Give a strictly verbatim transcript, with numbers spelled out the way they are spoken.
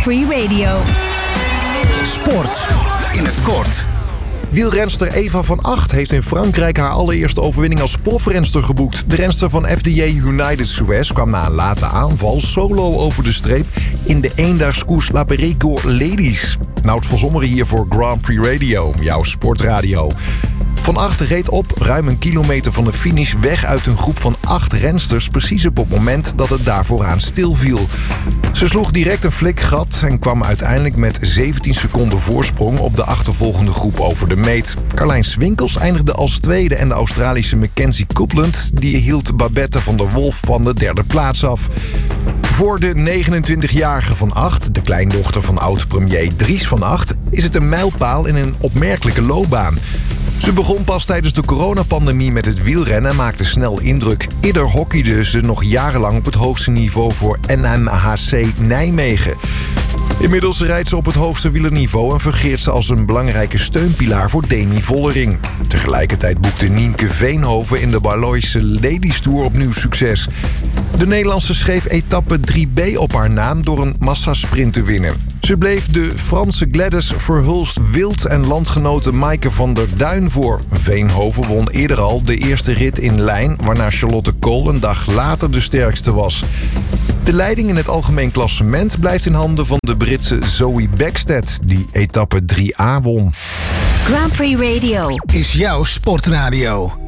Prix Radio. Sport in het kort. Wielrenster Eva van Acht heeft in Frankrijk haar allereerste overwinning als profrenster geboekt. De renster van F D J United Suez kwam na een late aanval solo over de streep in de eendagskoers La Périgord Ladies. Nout van Zommeren hier voor Grand Prix Radio, jouw sportradio. Van Acht reed op ruim een kilometer van de finish weg uit een groep van acht rensters, precies op het moment dat het daar vooraan stilviel. Ze sloeg direct een flikgat en kwam uiteindelijk met zeventien seconden voorsprong op de achtervolgende groep over de meet. Carlijn Swinkels eindigde als tweede en de Australische Mackenzie Copeland die hield Babette van der Wolf van de derde plaats af. Voor de negenentwintigjarige Van Acht, de kleindochter van oud-premier Dries Van Acht, is het een mijlpaal in een opmerkelijke loopbaan. Ze begon pas tijdens de coronapandemie met het wielrennen en maakte snel indruk. Eerder hockeyde ze nog jarenlang op het hoogste niveau voor N M H C Nijmegen. Inmiddels rijdt ze op het hoogste wielerniveau en fungeert ze als een belangrijke steunpilaar voor Demi Vollering. Tegelijkertijd boekte Nienke Veenhoven in de Baloise Ladies Tour opnieuw succes. De Nederlandse schreef etappe drie B op haar naam door een massasprint te winnen. Ze bleef de Franse Gladys Verhulst Wild en landgenote Maaike van der Duin voor. Veenhoven won eerder al de eerste rit in lijn, waarna Charlotte Kool een dag later de sterkste was. De leiding in het algemeen klassement blijft in handen van de Britse Zoe Bäckstedt, die etappe drie A won. Grand Prix Radio Is jouw sportradio.